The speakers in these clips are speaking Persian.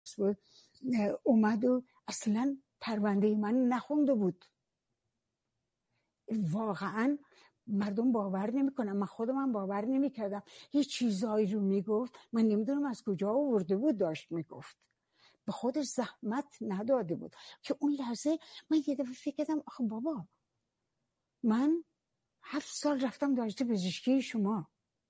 بود اومد و اصلا پرونده من نخونده بود. واقعا مردم باور نمیکنن، من خودم باور نمیکردم. یه چیزایی رو میگفت من نمیدونم از کجا آورده بود، داشت میگفت، به خودش زحمت نداده بود. که اون لحظه من یه دفعه فکر کردم آخه بابا من 7 سال رفتم دانشگاه پزشکی شما،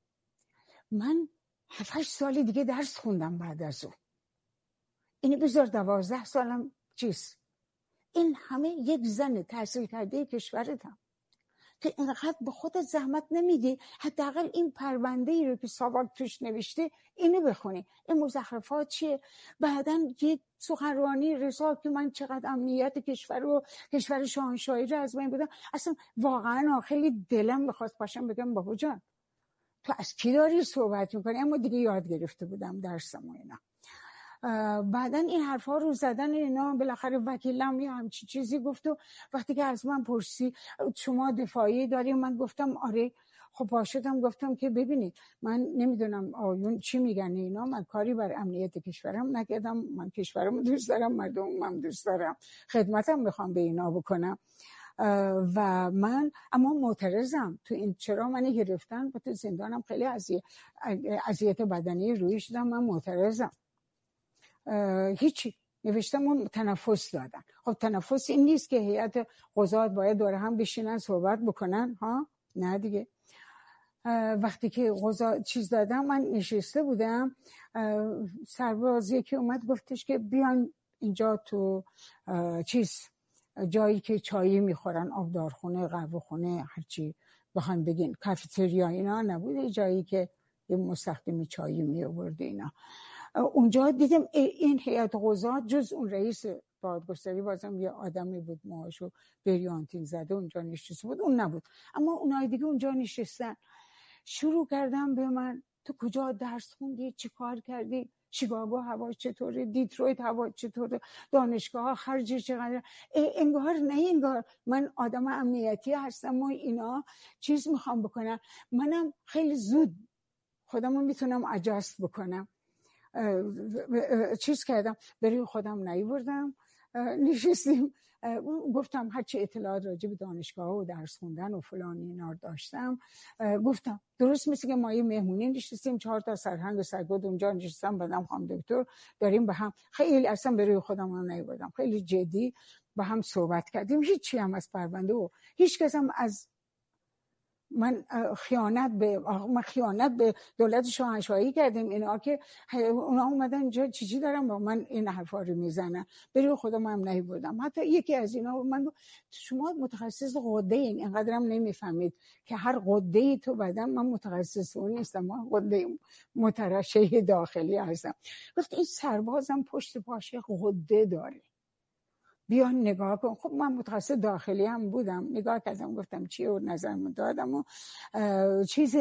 من 7-8 سال دیگه درس خوندم بعد از اون، اینو بذار 12 سالم چیز، این همه یک زن تحصیل کرده کشورتم که اینقدر به خودت زحمت نمیدی حداقل این پرونده ای رو که ساواک توش نوشته اینو بخونی، این مزخرفات چیه. بعدن یک سخنرانی رسال که من چقدر امنیت کشور و کشور شاهنشاهی رو از بین بودم، اصلا واقعا خیلی دلم بخواست پاشم بگم بابا جان تو از کی داری صحبت میکنی، اما دیگه یاد گرفته بودم درسم و اینا. بعدن این حرفا رو زدن اینا، بالاخره وکیلم یه همچی چیزی گفت و وقتی که از من پرسی شما دفاعی داری، من گفتم آره. خب باشدم گفتم که ببینید من نمیدونم آیون چی میگن اینا، من کاری بر امنیت کشورم نکردم، من کشورم دوست دارم، مردمم دوست دارم، خدمتم میخوام به اینا بکنم و من اما معترضم تو این، چرا من گرفتن و تو زندانم خیلی اذیت بدنی روی شدم، من معترضم. هیچی نوشتم اون تنفس دادن. خب تنفس این نیست که هیئت قضات باید دور هم بشینن صحبت بکنن ها، نه دیگه. وقتی که قضات چیز دادم من نشسته بودم، سربازی که اومد گفتش که بیان اینجا تو چیز جایی که چایی میخورن، آبدارخونه، قهوه‌خونه، هرچی بخوان بگین، کافتریا اینا نبود، جایی که یه مستخدم چایی می آورد اینا. اونجا دیدم این هیئت قضات جز اون رئیس دادگستری بازم یه آدمی بود موهاشو بریانتین زده اونجا نشسته بود، اون نبود، اما اونای دیگه اونجا نشستن. شروع کردم به من تو کجا درس خوندی، چی کار کردی، شیکاگو هوا چطوره، دیترویت هوا چطوره، دانشگاه ها خرج چقدر، انگار نه انگار من آدم امنیتی هستم و اینا چیز میخوام بکنم. منم خیلی زود خودمو میتونم اجاست بکنم. چیز کردم برای خودم نیوردم، نشستیم گفتم هرچی اطلاعات راجع به دانشگاه و درس خوندن و فلان اینا داشتم، گفتم درست مثل که ما یه مهمونی نشستیم 4 تا سرهنگ و سرگرد اونجا نشستم، بعدم خانم دکتر داریم به هم، خیلی اصلا برای خودم هم نیوردم، خیلی جدی با هم صحبت کردیم. هیچی هم از پرونده و هیچ کس هم از من خیانت به دولت شاهنشاهی کردیم اینا که اونا اومدن اینجا چیزی دارن با من این حرفا رو میزنن، برای خودم هم نمیبردم. حتی یکی از اینا من شما متخصص غده این، اینقدرم نمیفهمید که هر غده ای تو بدن، من متخصص اون نیستم، من غده مترشح داخلی هستم. گفت این سربازم پشت پاش غده داره، بیا نگاه کن. خب من متخصص داخلی هم بودم، نگاه کردم گفتم چیه و نظرم دادم و چیز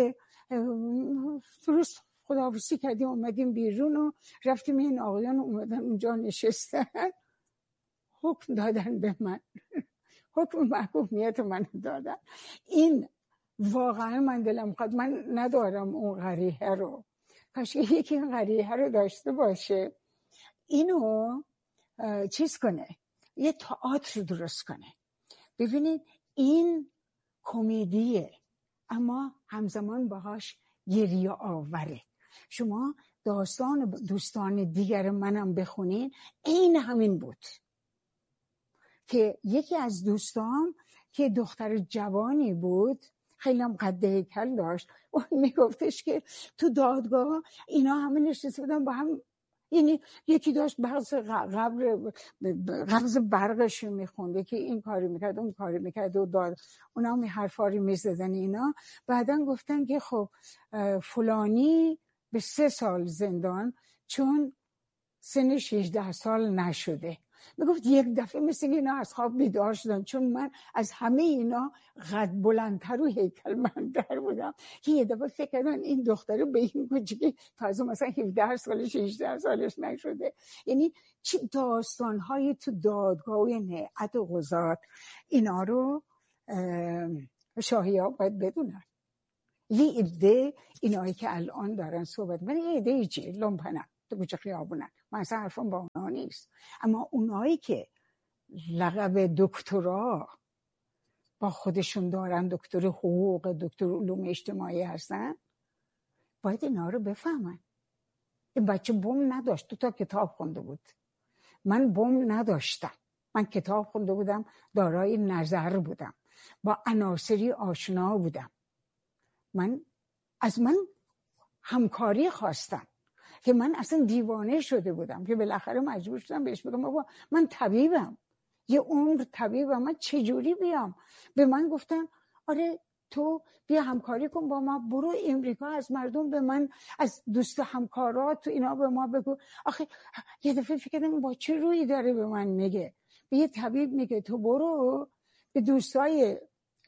درست خداحافظی کردیم، اومدیم بیرون و رفتیم. این آقایان اومدن اونجا نشستن، حکم دادن به من، حکم محکومیت من دادن. این واقعا من دلم خواهد، من ندارم اون قریحه رو، کاش یکی این قریحه رو داشته باشه، اینو چیز کنه، یه تئاتر درست کنه. ببینید این کمدیه اما همزمان باهاش گریه آوره. شما داستان دوستان دیگر منم بخونین، این همین بود که یکی از دوستان که دختر جوانی بود، خیلی هم قد هیکل داشت، اون میگفتش که تو دادگاه اینا همه نشسته بودن با هم، یعنی یکی داشت قبض برقش میخونده که این کاری میکرد اون کاری میکرد و داد اونا هم حرفاری میزدن اینا. بعدن گفتن که خب فلانی به 3 سال زندان چون سنش 18 سال نشده. میگفت یک دفعه مثل اینا از خواب بیدار شدن، چون من از همه اینا قد بلندتر و هیکلمندتر بودم که یه دفعه فکر کردن این دختره به این کوچیکی تازه مثلا 17 سالش 18 سالش نشده. یعنی چه داستان‌های تو دادگاه و هیئت قضات، اینا رو شاهی‌ها باید بدونن. یه عده اینایی که الان دارن صحبت من، یه عده چی لومپنن تو کوچه خیابونن، من اصلا حرفم با اونا نیست. اما اونایی که لقب دکترا با خودشون دارن، دکتر حقوق، دکتر علوم اجتماعی هستن، باید اینا رو بفهمن. این بچه بم نداشت، 2 تا کتاب خونده بود. من بم نداشتم، من کتاب خونده بودم، دارای نظر بودم، با عناصری آشنا بودم. از من همکاری خواستم که من اصلا دیوانه شده بودم که بالاخره مجبور شدم بهش بگم بابا من طبیبم، یه عمر طبیبم، من چجوری بیام؟ به من گفتن آره تو بیا همکاری کن با ما، برو امریکا، از مردم به من، از دوست همکارات تو اینا به ما بگو. آخه یه دفعه فکر کردم با چه رویی داره به من میگه؟ به یه طبیب میگه تو برو به دوستای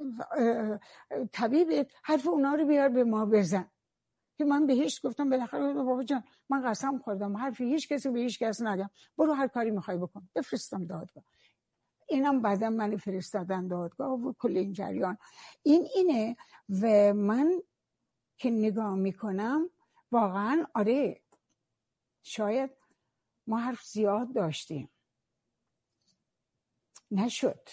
طبیبت حرف اونا رو بیار به ما بزن. که من به هیچ گفتم بالاخره بابا جان من قسم خوردم حرف هیچ کسی به هیچ کس نگم، برو هر کاری میخوای بکن. بفرستم دادگاه. اینم بعدا من فرستادن دادگاه و کل این جریان اینه. و من که نگاه میکنم واقعا آره شاید ما حرف زیاد داشتیم، نشد.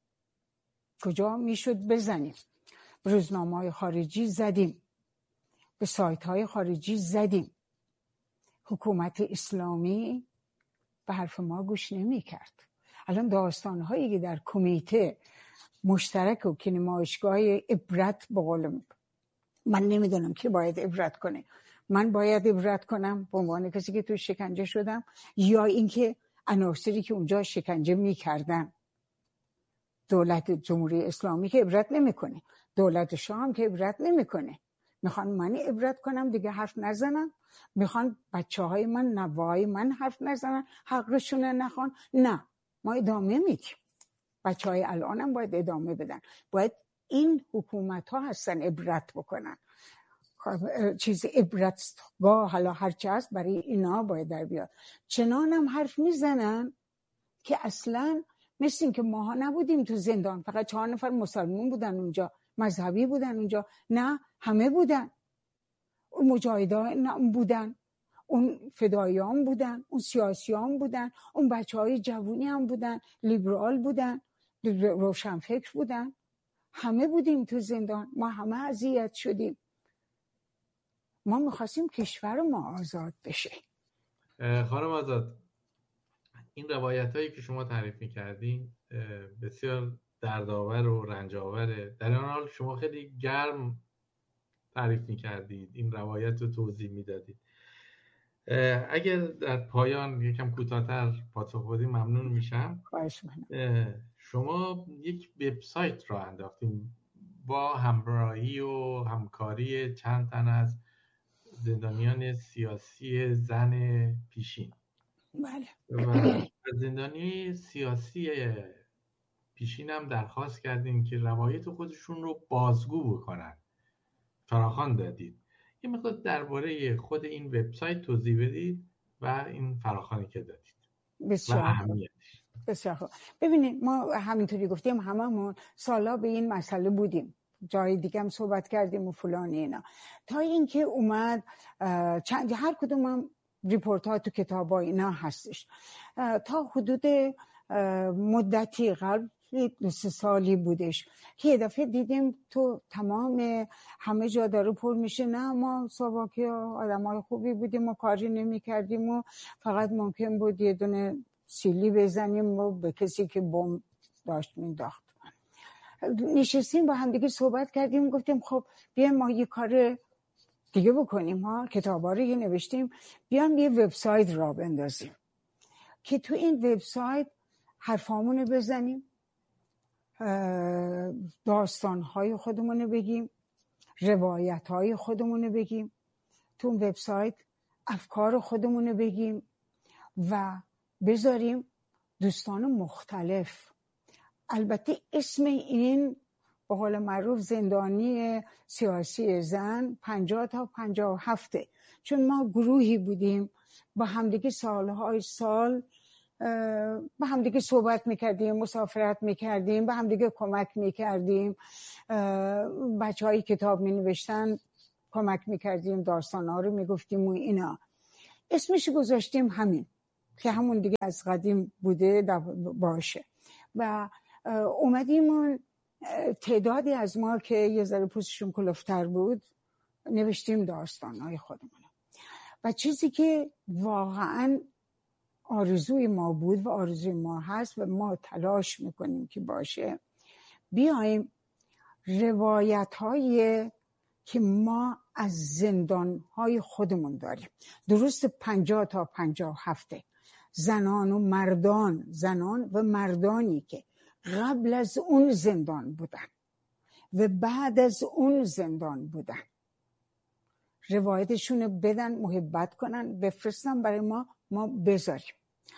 کجا میشد بزنیم؟ به روزنامه‌های خارجی زدیم، به سایت‌های خارجی زدیم. حکومت اسلامی به حرف ما گوش نمی‌کرد. الان داستان‌هایی که در کمیته مشترک و که نمایشگاه عبرت بقول من نمیدونم کی باید عبرت کنه. من باید عبرت کنم به عنوان کسی که تو شکنجه شدم، یا اینکه عناصری که اونجا شکنجه می‌کردن؟ دولت جمهوری اسلامی که عبرت نمی‌کنه، دولت شاه هم که عبرت نمی‌کنه. میخوان من عبرت کنم دیگه حرف نزنم؟ میخوان بچه‌های من، نوای من حرف نزنن، حقشونه نخوان؟ نه، ما ادامه میدیم. بچه‌های الانم باید ادامه بدن. باید این حکومت‌ها هستن عبرت بکنن. چیز عبرتگاه حالا هرچی هست برای اینا باید در بیاد. چنانم حرف میزنن که اصلا مثل این که ماها نبودیم تو زندان، فقط 4 نفر مسلمان بودن اونجا، مذهبی بودن اونجا. نه، همه بودن. اون مجاهدان بودن، اون فداییان بودن، اون سیاسیان بودن، اون بچه‌های جوونی هم بودن، لیبرال بودن، روشنفکر بودن. همه بودیم تو زندان، ما همه اذیت شدیم. ما می‌خواستیم کشور ما آزاد بشه. خانم آزاد، این روایتایی که شما تعریف می‌کردین بسیار دردآور و رنج‌آوره. در این حال شما خیلی گرم تعریف می‌کردید، این روایت رو توضیح می‌دادید. اگر در پایان یکم کوتاه‌تر پاسخ بدید ممنون میشم. خواهش می‌کنم. شما یک وبسایت را انداختین با همراهی و همکاری چند تن از زندانیان سیاسی زن پیشین. بله. و زندانی سیاسی پیشین هم درخواست کردین که روایت خودشون رو بازگو بکنن. فراخوان دادید. یه مقدار درباره خود این وبسایت توضیح بدید و این فراخوانی که دادید و اهمیتش. بسیار خوب. ببینید ما همینطوری گفتیم هممون سالا به این مسئله بودیم، جای دیگه هم صحبت کردیم و فلانی اینا، تا اینکه اومد هر کدوم هم ریپورت ها تو کتاب ها اینا هستش. تا حدود مدتی قبل 2-3 سالی بودش که یه دفعه دیدیم تو تمام همه جا داره پر میشه. نه ما ساواکی آدمای خوبی بودیم و کاری نمی کردیم و فقط ممکن بود یه دونه سیلی بزنیم و به کسی که بمب داشت مینداخت. نشستیم با هم دیگه صحبت کردیم، گفتیم خب بیایم ما یه کار دیگه بکنیم ها، کتابا رو یه نوشتیم، بیام یه وبسایت را بندازیم که تو این وبسایت حرفامونو بزنیم، داستان‌های خودمونو بگیم، روایت‌های خودمونو بگیم، تو اون وبسایت افکار خودمونو بگیم و بذاریم دوستان مختلف. البته اسم این به قول معروف زندانی سیاسی زن 50 تا 57، چون ما گروهی بودیم با همدیگه سالهای سال با همدیگه صحبت میکردیم، مسافرت میکردیم، با همدیگه کمک میکردیم، بچه‌های کتاب مینوشتن کمک میکردیم، داستانا رو میگفتیم و اینا. اسمش گذاشتیم همین که همون دیگه از قدیم بوده باشه. و اومدیم تعدادی از ما که یه ذره پوستشون کلفتر بود نوشتیم داستانهای خودمون. و چیزی که واقعا آرزوی ما بود و آرزوی ما هست و ما تلاش میکنیم که باشه، بیایم روایت‌های که ما از زندان‌های خودمون داریم، درست 50 تا 57 زنان و مردانی که قبل از اون زندان بودن و بعد از اون زندان بودن، روایتشون بدن، محبت کنن، بفرستن برای ما بذاریم.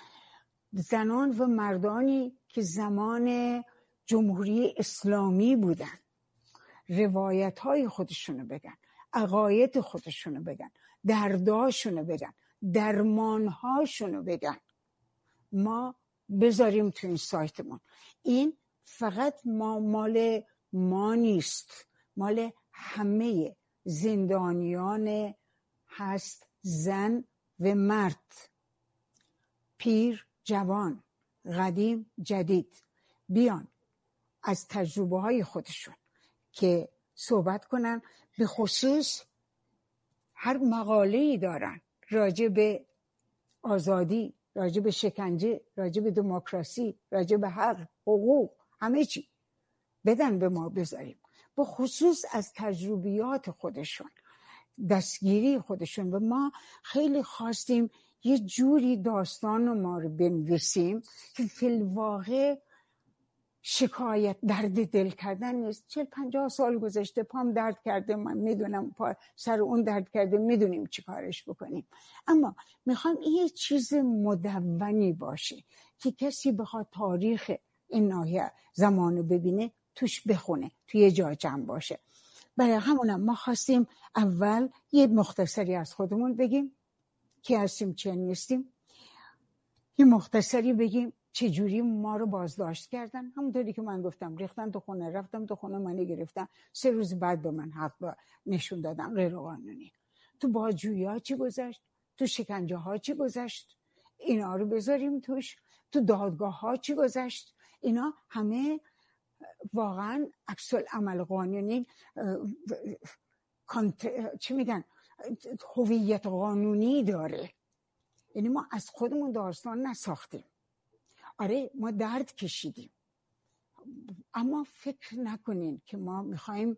زنان و مردانی که زمان جمهوری اسلامی بودن، روایت های خودشونو بگن، عقاید خودشونو بگن، درداشونو بگن، درمانهاشونو بگن، ما بذاریم تو این سایتمون. این فقط مال ما نیست، مال همه زندانیان هست، زن و مرد، پیر جوان، قدیم جدید، بیان از تجربه های خودشون که صحبت کنن. به خصوص هر مقاله‌ای دارن راجع به آزادی، راجع به شکنجه، راجع به دموکراسی، راجع به حق، حقوق، همه چی بدن به ما بذاریم، به خصوص از تجربیات خودشون، دستگیری خودشون. و ما خیلی خواستیم یه جوری داستان ما رو بنویسیم که فی الواقع شکایت، درد دل کردن نیست. 40-50 سال گذشته، پام درد کرده، من میدونم، سر اون درد کرده، میدونیم چی کارش بکنیم، اما میخوام یه چیز مدونی باشه که کسی بخواد تاریخ این ناحیه زمانو ببینه، توش بخونه، توی یه جا جمع باشه. برای همونم ما خواستیم اول یه مختصری از خودمون بگیم، کی هستیم، چه نیستیم، یه مختصری بگیم چجوری ما رو بازداشت کردن. همونطوری که من گفتم، ریختن تو خونه، رفتم تو خونه، منو گرفتن، 3 روز بعد به من حق نشون دادن غیر قانونی. تو بازجویی ها چی گذشت، تو شکنجه ها چی گذشت، اینا رو بذاریم توش. تو دادگاه ها چی گذشت، اینا همه واقعا عکس العمل قانونی، چی میگن، هویت قانونی داره. یعنی ما از خودمون داستان نساختیم. آره ما درد کشیدیم، اما فکر نکنین که ما میخوایم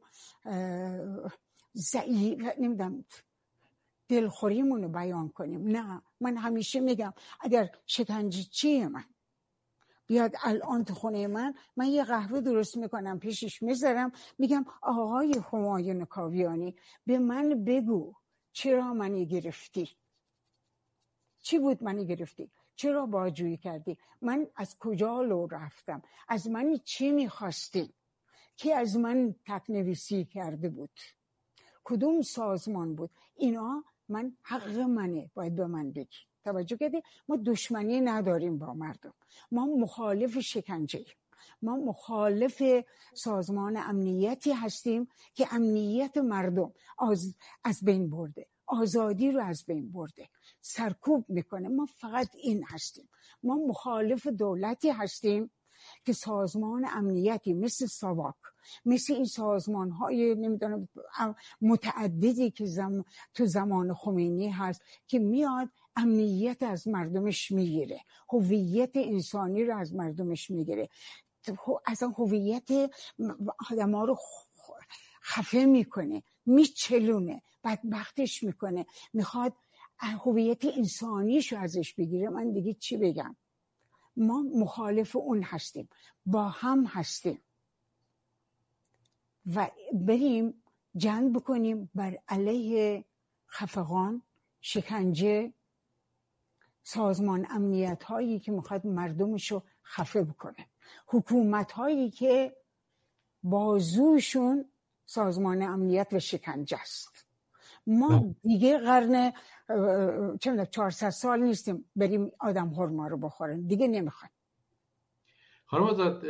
نمیدونم دلخوریمون رو بیان کنیم. نه، من همیشه میگم اگر شکنجه چیه من بیاد الان تو خونه من یه قهوه درست میکنم، پیشش میذارم، میگم آقای همایون کاویانی به من بگو چرا منی گرفتی، چی بود منی گرفتی، چرا بازجویی کردی، من از کجا لو رفتم، از من چی میخواستی، کی از من تکنویسی کرده بود، کدوم سازمان بود، اینا من حق منه، باید به من بگی. توجه کردی؟ ما دشمنی نداریم با مردم، ما مخالف شکنجه، ما مخالف سازمان امنیتی هستیم که امنیت مردم از بین برده، آزادی رو از بین برده، سرکوب میکنه. ما فقط این هستیم. ما مخالف دولتی هستیم که سازمان امنیتی مثل ساواک، مثل این سازمان های نمیدونم متعددی که تو زمان خمینی هست که میاد امنیت از مردمش میگیره، هویت انسانی رو از مردمش میگیره، از هویت آدم ها رو خفه میکنه، میچلونه، بدبختش میکنه، میخواد هویت انسانیشو ازش بگیره. من دیگه چی بگم؟ ما مخالف اون هستیم، با هم هستیم و بریم جنگ بکنیم بر علیه خفقان، شکنجه، سازمان امنیت هایی که میخواد مردمشو خفه بکنه، حکومت هایی که بازوشون سازمان امنیت و شکنجه است. ما دیگه قرن 400 سال نیستیم بریم آدم هرما رو بخورن، دیگه نمیخوایم. خانم آزاد،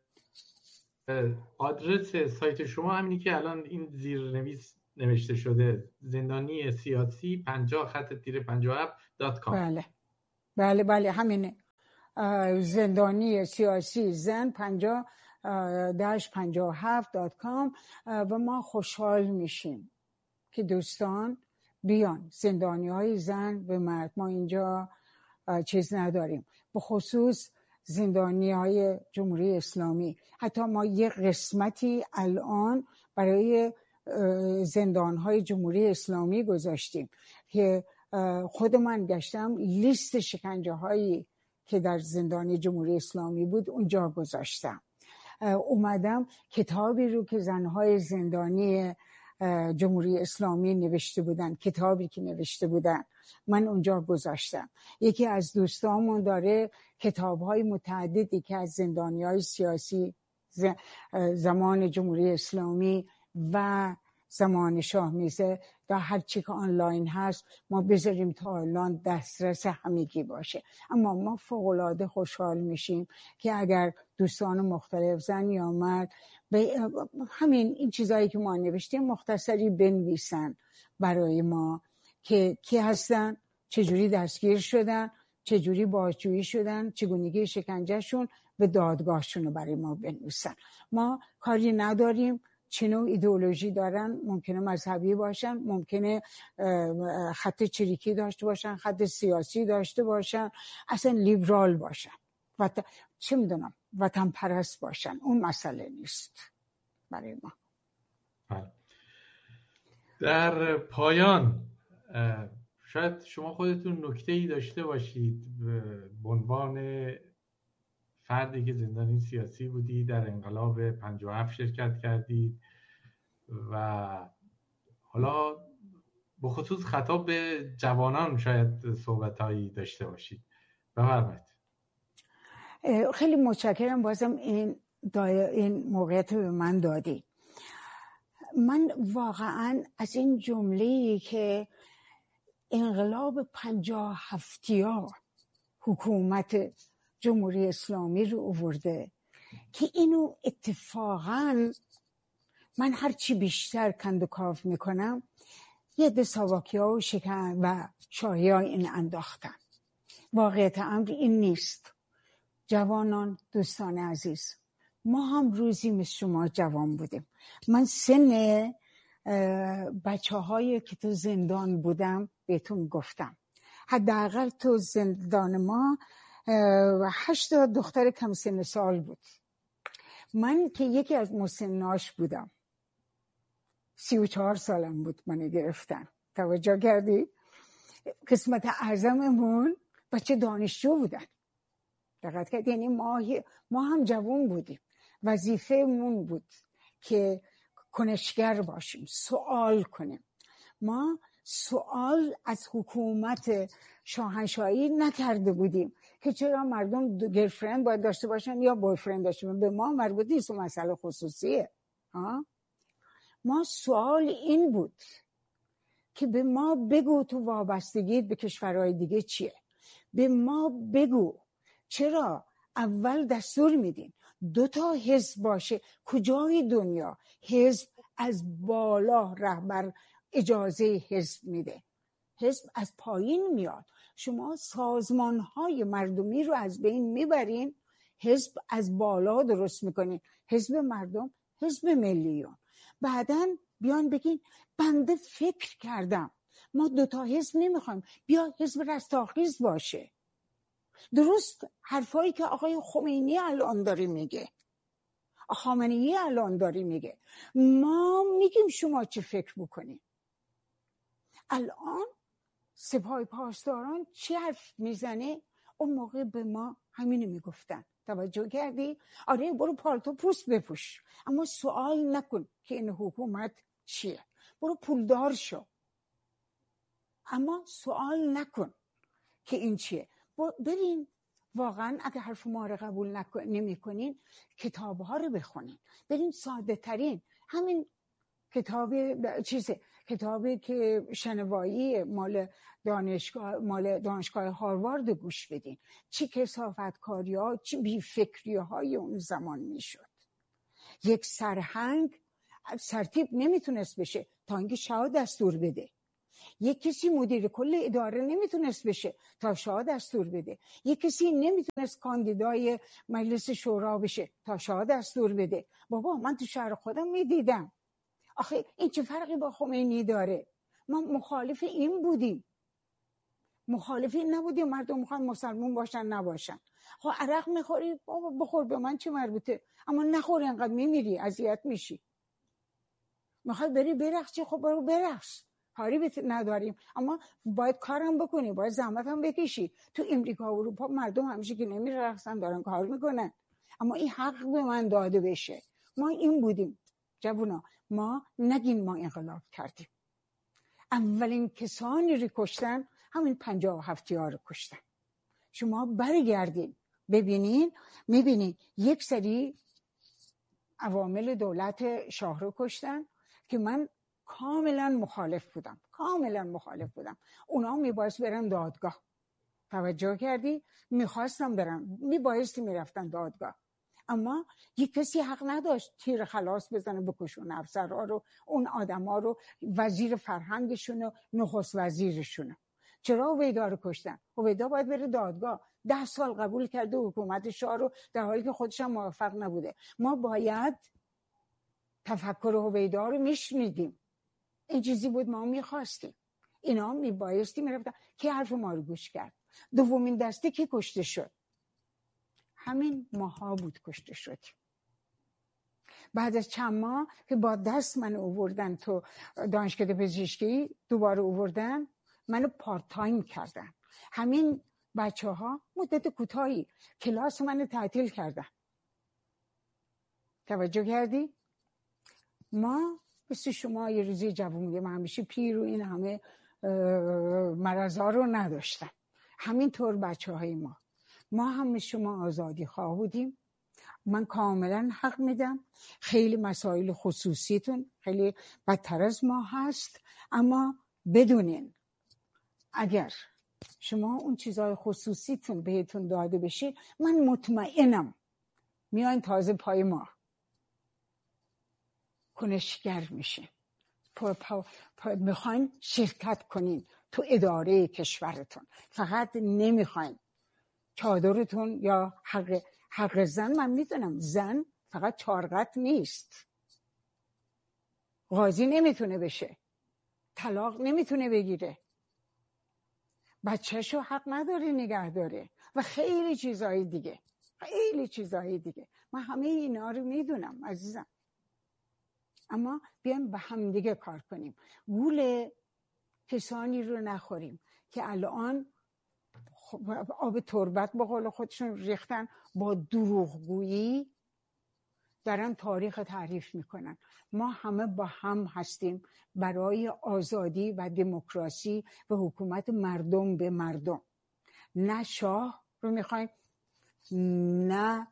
آدرس سایت شما همینی که الان این زیرنویس نوشته شده، زندانی سیاسی 50-57.com. بله بله همینه. زندانی سیاسی زن 50-57.com و ما خوشحال میشیم که دوستان بیان، زندانی های زن و مرد. ما اینجا چیز نداریم، به خصوص زندانی های جمهوری اسلامی. حتی ما یک قسمتی الان برای زندان های جمهوری اسلامی گذاشتیم که خود من گشتم لیست شکنجه هایی که در زندان جمهوری اسلامی بود اونجا گذاشتم. اومدم کتابی رو که زنهای زندانی جمهوری اسلامی نوشته بودن، کتابی که نوشته بودن، من اونجا گذاشتم. یکی از دوستامون داره کتاب‌های متعددی که از زندانی‌های سیاسی زمان جمهوری اسلامی و زمان شاه میرزا و هر چی که آنلاین هست ما بذاریم تا الان دسترس همگی باشه. اما ما فوق‌العاده خوشحال میشیم که اگر دوستان مختلف زن یا مرد همین این چیزایی که ما نوشتیم مختصری بنویسن برای ما که کی هستن، چجوری دستگیر شدن، چجوری بازجویی شدن، چگونگی شکنجهشون و دادگاهشون رو برای ما بنویسن. ما کاری نداریم چه نوع ایدئولوژی دارن، ممکنه مذهبی باشن، ممکنه خط چریکی داشته باشن، خط سیاسی داشته باشن، اصلا لیبرال باشن، چه میدونم وطن پرست باشن، اون مسئله نیست برای ما. در پایان شاید شما خودتون نکته‌ای داشته باشید به عنوان فردی که زندانی سیاسی بودی، در انقلاب 57 شرکت کردید و حالا به خصوص خطاب به جوانان شاید صحبتایی داشته باشید. بفرمایید. خیلی متشکرم بازم این موقعیت به من دادی. من واقعا از این جمله‌ای که انقلاب 57 حکومت جمهوری اسلامی رو آورده که اینو اتفاقا من هرچی بیشتر کند و کاف میکنم یه ده ساواکی‌ها و شکن و شاهی ها این انداختن. واقعیت امر این نیست. جوانان، دوستان عزیز، ما هم روزی مثل شما جوان بودیم. من سن بچه هایی که تو زندان بودم بهتون گفتم. حداقل تو زندان ما 8 دختر کم سن سال بود. من که یکی از مسناش بودم، 34 سالم بود من گرفتن. توجه کردی؟ قسمت اعظممون بچه دانشجو بودن. دقت کرد؟ یعنی ما هم جوان بودیم. وظیفه‌مون بود که کنشگر باشیم، سوال کنیم. ما سوال از حکومت شاهنشاهی نکرده بودیم که چرا مردم گرفرند باید داشته باشن یا بویفرند داشته باشن. به ما مربوط نیست، مسئله خصوصیه. ما سوال این بود که به ما بگو تو وابستگیت به کشورهای دیگه چیه. به ما بگو چرا اول دستور میدین 2 حزب باشه. کجای دنیا حزب از بالا رهبر اجازه حزب میده؟ حزب از پایین میاد. شما سازمانهای مردمی رو از بین میبرین، حزب از بالا درست میکنین. حزب مردم، حزب ملیون. بعدن بیان بگین بنده فکر کردم ما 2 حزب نمیخوایم، بیا حزب رستاخیز باشه. درست حرفایی که آقای خمینی الان داره میگه، خامنه‌ای الان داره میگه. ما میگیم شما چه فکر بکنین. الان سپاه پاسداران چی حرف میزنه؟ اون موقع به ما همینو میگفتن. توجه کردی؟ آره برو پالتو پوست بپوش، اما سوال نکن که این حکومت چیه. برو پولدار شو، اما سوال نکن که این چیه. برین واقعا اگه حرف ما رو قبول نمی کنین کتاب‌ها رو بخونین. برین ساده ترین همین کتابی که شنوایی مال دانشگاه هاروارد گوش بدین. چی کثافتکاری ها، چی بیفکری های اون زمان میشد. یک سرهنگ سرتیپ نمیتونست بشه تا اینکه شاه دستور بده. یک کسی مدیر کل اداره نمیتونست بشه تا شاه دستور بده. یک کسی نمیتونست کاندیدای مجلس شورا بشه تا شاه دستور بده. بابا من تو شهر خودم میدیدم. آخه این چه فرقی با خمینی داره؟ ما مخالف این بودیم، مخالف این نبودیم. مردم میخوان مسلمون باشن نباشن. خب عرق میخوری بابا بخور، به من چه مربوطه؟ اما نخور، اینقدر میمیری، اذیت میشی. میخوای بری برقصی، خب برو برقص، کاری نداریم. اما باید کارم بکنی، باید زحمت هم بکشی. تو امریکا و اروپا مردم همیشه که نمیرقصن دارن کار میکنن. اما این حق به من داده بشه. ما این بودیم جوونا. ما نگین ما انقلاب کردیم. اولین کسانی رو کشتن همین 57 رو کشتن. شما برگردین ببینین، میبینین یک سری عوامل دولت شاه رو کشتن که من کاملا مخالف بودم. اونا میبایست برن دادگاه. توجه کردی؟ میخواستم برن، میبایستی میرفتن دادگاه. اما یک کسی حق نداشت تیر خلاص بزنه بکشون افسرها رو، اون آدما رو، وزیر فرهنگشون و نخست وزیرشون. چرا هویدا رو کشتن؟ هویدا باید بره دادگاه. 10 سال قبول کرده حکومت شاه رو، در حالی که خودش هم موفق نبوده. ما باید تفکر هویدا رو میشنیدیم. این چیزی بود ما میخواستیم. اینا میبایستی میرفتن. کی حرف ما رو گوش کرد؟ دومین دسته کی کشته شد؟ همین ماها بود کشته شد. بعد از چند ماه که با دست من آوردن تو دانشکده پزشکی، دوباره آوردن منو پارت تایم کردن. همین بچه‌ها مدت کوتاهی کلاس منو تعطیل کردن. توجه کردی؟ ما مثل شما یه روزی جوون بودیم، همیشه پیر و این همه مرضا رو نداشتن. همینطور بچه‌های ما هم مثل شما آزادی خواه بودیم. من کاملا حق میدم. خیلی مسائل خصوصیتون خیلی بدتر از ما هست، اما بدونین اگر شما اون چیزای خصوصیتون بهتون داده بشه، من مطمئنم میاین تازه پای ما کنشگر میشه. میخواین شرکت کنین تو اداره کشورتون. فقط نمیخواین چادرتون یا حق زن. من میدونم زن فقط چارقط نیست. قاضی نمیتونه بشه، طلاق نمیتونه بگیره، بچهشو حق نداره نگه داره و خیلی چیزهای دیگه. من همه اینا رو میدونم عزیزم. اما بیایم به هم دیگه کار کنیم. گول کسانی رو نخوریم که الان آب تربت به قول خودشون ریختن، با دروغگویی دارن تاریخ تعریف میکنن. ما همه با هم هستیم برای آزادی و دموکراسی و حکومت مردم به مردم. نه شاه رو میخوایم، نه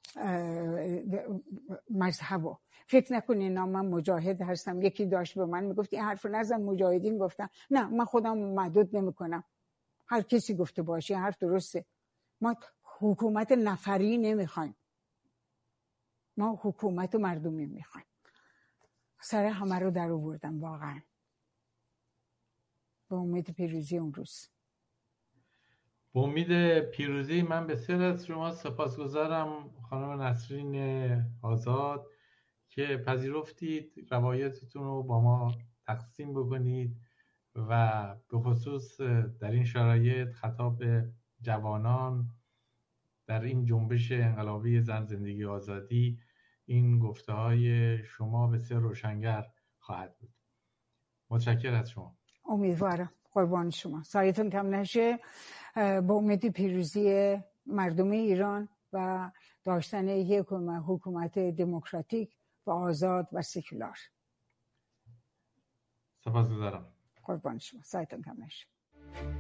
مذهبو. فکر نکنین من مجاهد هستم. یکی داشت به من میگفت این حرف نزن مجاهدین. گفتم نه، من خودم محدود نمیکنم، هر کسی گفته باشه این حرف درسته. ما حکومت نفری نمیخوایم، ما حکومت مردمی میخوایم. سر همه رو در آوردم واقعا. به امید پیروزی اون روز. به امید پیروزی. من بسیار از شما سپاسگزارم خانم نسرین آزاد که پذیرفتید روایتتون رو با ما تقسیم بکنید و به خصوص در این شرایط خطاب جوانان در این جنبش انقلابی زن زندگی آزادی، این گفته های شما بسیار روشنگر خواهد بود. متشکرم از شما. امیدوارم. قربان شما. سایتون کم نشه. با امید پیروزی مردم ایران و داشتن یک حکومت دموکراتیک و آزاد و سکولار. سپاسگزارم. قربان شما. سایتون کم نشه.